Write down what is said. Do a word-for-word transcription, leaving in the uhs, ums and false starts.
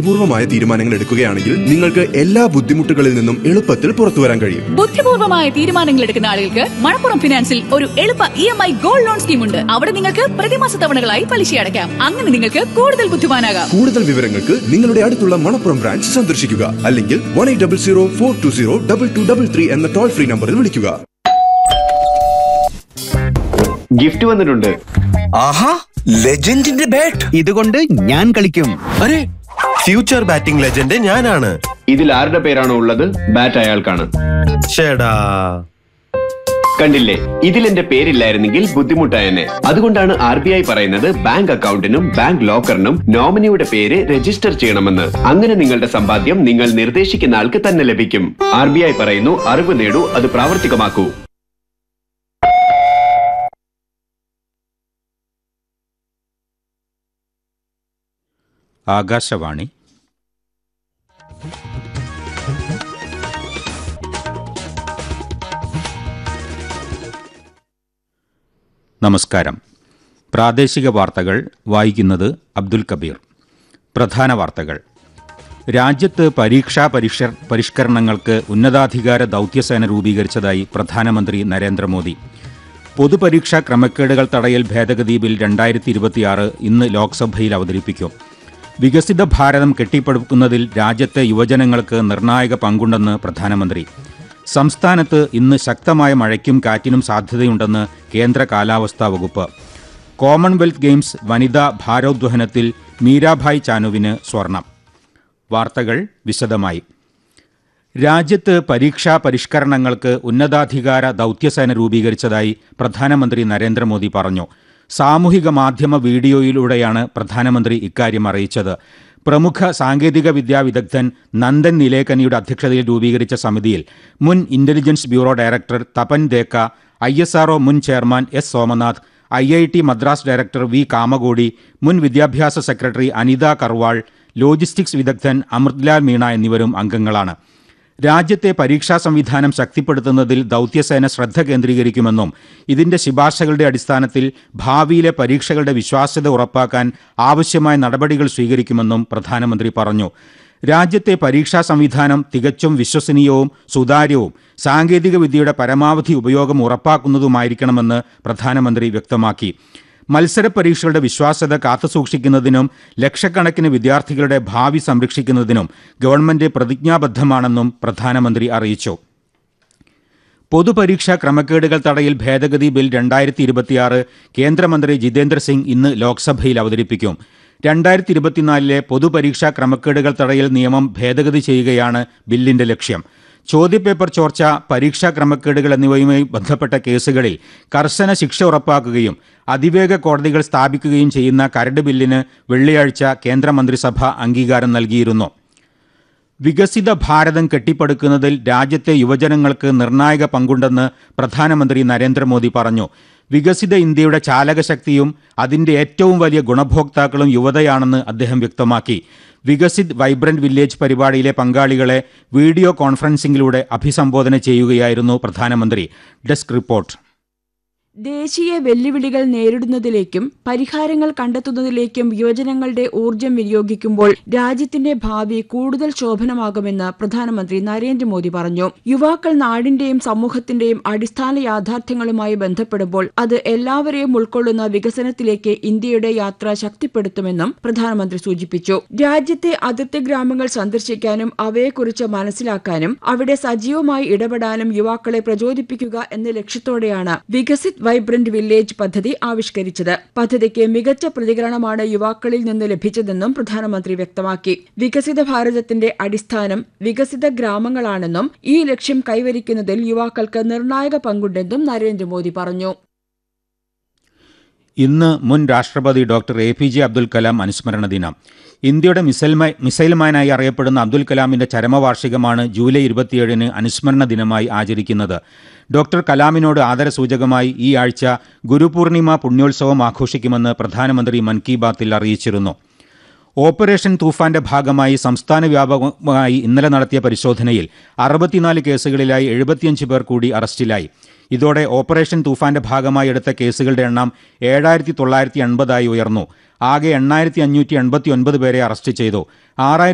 ബുദ്ധിപൂർവമായ തീരുമാനങ്ങൾ എടുക്കുകയാണെങ്കിൽ നിങ്ങൾക്ക് എല്ലാ ബുദ്ധിമുട്ടുകളിൽ നിന്നും എളുപ്പത്തിൽ പുറത്തു വരാൻ കഴിയും. ബുദ്ധിപൂർവമായ തീരുമാനങ്ങൾ എടുക്കുന്ന ആളുകൾക്ക് മണപ്പുറം ഫിനാൻസിൽ ഒരു എളുപ്പ E M I gold loan scheme ഉണ്ട്. അവിടെ നിങ്ങൾക്ക് പ്രതിമാസ തവണകളായി പലിശ അടയ്ക്കാം. അങ്ങനെ നിങ്ങൾക്ക് കൂടുതൽ ബുദ്ധിമാനാകാം. കൂടുതൽ വിവരങ്ങൾക്ക് നിങ്ങളുടെ അടുത്തുള്ള മണപ്പുറം ബ്രാഞ്ച് സന്ദർശിക്കുക, അല്ലെങ്കിൽ one eight double zero four to zero double two double three എന്ന ടോൾ ഫ്രീ നമ്പറിൽ വിളിക്കുക. ഗിഫ്റ്റ് വന്നിട്ടുണ്ട്. ആഹാ, ലെജൻഡിന്റെ ബാറ്റ്. ഇതുകൊണ്ട് ഞാൻ കളിക്കും. അരെ, ഫ്യൂച്ചർ ബാറ്റിംഗ് ലെജൻഡ് ഞാനാണ്. ഇതിൽ ആരുടെ പേരാണോ ഉള്ളത്, ബാറ്റ് അയാൾക്കാണ്. ചേടാ, കണ്ടില്ലേ, ഇതിൽ എന്റെ പേരില്ലായിരുന്നെങ്കിൽ ബുദ്ധിമുട്ടായെന്നെ. അതുകൊണ്ടാണ് ആർ ബി ഐ പറയുന്നത് ബാങ്ക് അക്കൗണ്ടിനും ബാങ്ക് ലോക്കറിനും നോമിനിയുടെ പേര് രജിസ്റ്റർ ചെയ്യണമെന്ന്. അങ്ങനെ നിങ്ങളുടെ സമ്പാദ്യം നിങ്ങൾ നിർദ്ദേശിക്കുന്ന ആൾക്ക് തന്നെ ലഭിക്കും. ആർ ബി ഐ പറയുന്നു, അറിവ് നേടൂ, അത് പ്രാവർത്തികമാക്കൂ. ആകാശവാണി. നമസ്കാരം. പ്രാദേശിക വാർത്തകൾ വായിക്കുന്നത് അബ്ദുൽ കബീർ. പ്രധാന വാർത്തകൾ. രാജ്യത്ത് പരീക്ഷാ പരിഷ്കർ പരിഷ്കരണങ്ങൾക്ക് ഉന്നതാധികാര ദൗത്യസേന രൂപീകരിച്ചതായി പ്രധാനമന്ത്രി നരേന്ദ്രമോദി. പൊതുപരീക്ഷാ ക്രമക്കേടുകൾ തടയൽ ഭേദഗതി ബിൽ രണ്ടായിരത്തി ഇരുപത്തിയാറ് ഇന്ന് ലോക്സഭയിൽ അവതരിപ്പിക്കും. വികസിത ഭാരതം കെട്ടിപ്പടുക്കുന്നതിൽ രാജ്യത്തെ യുവജനങ്ങൾക്ക് നിർണായക പങ്കുണ്ടെന്ന് പ്രധാനമന്ത്രി. സംസ്ഥാനത്ത് ഇന്ന് ശക്തമായ മഴയ്ക്കും കാറ്റിനും സാധ്യതയുണ്ടെന്ന് കേന്ദ്ര കാലാവസ്ഥാ വകുപ്പ്. കോമൺവെൽത്ത് ഗെയിംസ് വനിതാ ഭാരോദ്വഹനത്തിൽ മീരാഭായ് ചാനുവിന് സ്വർണം. വാർത്തകൾ വിശദമായി. രാജ്യത്ത് പരീക്ഷാ പരിഷ്കരണങ്ങൾക്ക് ഉന്നതാധികാര ദൗത്യസേന രൂപീകരിച്ചതായി പ്രധാനമന്ത്രി നരേന്ദ്രമോദി പറഞ്ഞു. സാമൂഹിക മാധ്യമ വീഡിയോയിലൂടെയാണ് പ്രധാനമന്ത്രി ഇക്കാര്യം അറിയിച്ചത്. പ്രമുഖ സാങ്കേതിക വിദ്യാ വിദഗ്ധൻ നന്ദൻ നിലേക്കനിയുടെ അധ്യക്ഷതയിൽ രൂപീകരിച്ച സമിതിയിൽ മുൻ intelligence bureau director Tapan ദേക്ക, I S R O മുൻ chairman S Somnath, I I T Madras director V Kamakoti, മുൻ വിദ്യാഭ്യാസ സെക്രട്ടറി അനിത കർവാൾ, ലോജിസ്റ്റിക്സ് വിദഗ്ധൻ അമൃത്ലാൽ മീണ എന്നിവരും അംഗങ്ങളാണ്. രാജ്യത്തെ പരീക്ഷാ സംവിധാനം ശക്തിപ്പെടുത്തുന്നതിൽ ദൗത്യസേന ശ്രദ്ധ കേന്ദ്രീകരിക്കുമെന്നും ഇതിന്റെ ശുപാർശകളുടെ അടിസ്ഥാനത്തിൽ ഭാവിയിലെ പരീക്ഷകളുടെ വിശ്വാസ്യത ഉറപ്പാക്കാൻ ആവശ്യമായ നടപടികൾ സ്വീകരിക്കുമെന്നും പ്രധാനമന്ത്രി പറഞ്ഞു. രാജ്യത്തെ പരീക്ഷാ സംവിധാനം തികച്ചും വിശ്വസനീയവും സുതാര്യവും സാങ്കേതിക വിദ്യയുടെ പരമാവധി ഉപയോഗം ഉറപ്പാക്കുന്നതുമായിരിക്കണമെന്ന് പ്രധാനമന്ത്രി വ്യക്തമാക്കി. മത്സര പരീക്ഷകളുടെ വിശ്വാസ്യത കാത്തുസൂക്ഷിക്കുന്നതിനും ലക്ഷക്കണക്കിന് വിദ്യാർത്ഥികളുടെ ഭാവി സംരക്ഷിക്കുന്നതിനും ഗവൺമെന്റ് പ്രതിജ്ഞാബദ്ധമാണെന്നും പ്രധാനമന്ത്രി അറിയിച്ചു. പൊതുപരീക്ഷാ ക്രമക്കേടുകൾ തടയൽ ഭേദഗതി ബിൽ രണ്ടായിരത്തി ഇരുപത്തിയാറ് കേന്ദ്രമന്ത്രി ജിതേന്ദ്ര സിംഗ് ഇന്ന് ലോക്സഭയിൽ അവതരിപ്പിക്കും. രണ്ടായിരത്തി ഇരുപത്തിനാലിലെ പൊതുപരീക്ഷാ ക്രമക്കേടുകൾ തടയൽ നിയമം ഭേദഗതി ചെയ്യുകയാണ് ബില്ലിന്റെ ലക്ഷ്യം. ചോദ്യപേപ്പർ ചോർച്ച, പരീക്ഷാ ക്രമക്കേടുകൾ എന്നിവയുമായി ബന്ധപ്പെട്ട കേസുകളിൽ കർശന ശിക്ഷ ഉറപ്പാക്കുകയും അതിവേഗ കോടതികൾ സ്ഥാപിക്കുകയും ചെയ്യുന്ന കരട് ബില്ലിന് വെള്ളിയാഴ്ച കേന്ദ്രമന്ത്രിസഭ അംഗീകാരം നൽകിയിരുന്നു. വികസിത ഭാരതം കെട്ടിപ്പടുക്കുന്നതിൽ രാജ്യത്തെ യുവജനങ്ങൾക്ക് നിർണായക പങ്കുണ്ടെന്ന് പ്രധാനമന്ത്രി നരേന്ദ്രമോദി പറഞ്ഞു. വികസിത ഇന്ത്യയുടെ ചാലകശക്തിയും അതിന്റെ ഏറ്റവും വലിയ ഗുണഭോക്താക്കളും യുവതയാണെന്ന് അദ്ദേഹം വ്യക്തമാക്കി. വികസിത് വൈബ്രന്റ് വില്ലേജ് പരിപാടിയിലെ പങ്കാളികളെ വീഡിയോ കോൺഫറൻസിംഗിലൂടെ അഭിസംബോധന ചെയ്യുകയായിരുന്നു പ്രധാനമന്ത്രി. Desk report. ദേശീയ വെല്ലുവിളികൾ നേരിടുന്നതിലേക്കും പരിഹാരങ്ങൾ കണ്ടെത്തുന്നതിലേക്കും യുവജനങ്ങളുടെ ഊർജ്ജം വിനിയോഗിക്കുമ്പോൾ രാജ്യത്തിന്റെ ഭാവി കൂടുതൽ ശോഭനമാകുമെന്ന് പ്രധാനമന്ത്രി നരേന്ദ്രമോദി പറഞ്ഞു. യുവാക്കൾ നാടിന്റെയും സമൂഹത്തിന്റെയും അടിസ്ഥാന യാഥാർത്ഥ്യങ്ങളുമായി ബന്ധപ്പെടുമ്പോൾ അത് എല്ലാവരെയും ഉൾക്കൊള്ളുന്ന വികസനത്തിലേക്ക് ഇന്ത്യയുടെ യാത്ര ശക്തിപ്പെടുത്തുമെന്നും പ്രധാനമന്ത്രി സൂചിപ്പിച്ചു. രാജ്യത്തെ അതിർത്തി ഗ്രാമങ്ങൾ സന്ദർശിക്കാനും അവയെക്കുറിച്ച് മനസ്സിലാക്കാനും അവിടെ സജീവമായി ഇടപെടാനും യുവാക്കളെ പ്രചോദിപ്പിക്കുക എന്ന ലക്ഷ്യത്തോടെയാണ് വികസിത് വൈബ്രന്റ് വില്ലേജ് പദ്ധതി ആവിഷ്കരിച്ചത്. പദ്ധതിക്ക് മികച്ച പ്രതികരണമാണ് യുവാക്കളിൽ നിന്ന് ലഭിച്ചതെന്നും പ്രധാനമന്ത്രി വ്യക്തമാക്കി. വികസിത ഭാരതത്തിന്റെ അടിസ്ഥാനം വികസിത ഗ്രാമങ്ങളാണെന്നും ഈ ലക്ഷ്യം കൈവരിക്കുന്നതിൽ യുവാക്കൾക്ക് നിർണായക പങ്കുണ്ടെന്നും നരേന്ദ്രമോദി പറഞ്ഞു. ഇന്ന് മുൻ രാഷ്ട്രപതി doctor A P J Abdul Kalam അനുസ്മരണ ദിനം. ഇന്ത്യയുടെ മിസൈൽമാൻ മിസൈൽമാനായി അറിയപ്പെടുന്ന അബ്ദുൽ കലാമിന്റെ ചരമവാർഷികമാണ് ജൂലൈ ഇരുപത്തിയേഴിന് അനുസ്മരണ ദിനമായി ആചരിക്കുന്നത്. ഡോക്ടർ കലാമിനോട് ആദരസൂചകമായി ഈ ആഴ്ച ഗുരുപൂർണിമ പുണ്യോത്സവം ആഘോഷിക്കുമെന്ന് പ്രധാനമന്ത്രി മൻ കി ബാത്തിൽ അറിയിച്ചിരുന്നു. ഓപ്പറേഷൻ തൂഫാന്റെ ഭാഗമായി സംസ്ഥാന വ്യാപകമായി ഇന്നലെ നടത്തിയ പരിശോധനയിൽ അറുപത്തിനാല് കേസുകളിലായി എഴുപത്തിയഞ്ച് പേർ കൂടി അറസ്റ്റിലായി. ഇതോടെ ഓപ്പറേഷൻ തൂഫാന്റെ ഭാഗമായി എടുത്ത കേസുകളുടെ എണ്ണം ഏഴായിരത്തി തൊള്ളായിരത്തി എൺപതായി ഉയർന്നു. ആകെ എണ്ണായിരത്തി അഞ്ഞൂറ്റി എൺപത്തി ഒൻപത് പേരെ അറസ്റ്റ് ചെയ്തു. ആറായിരത്തി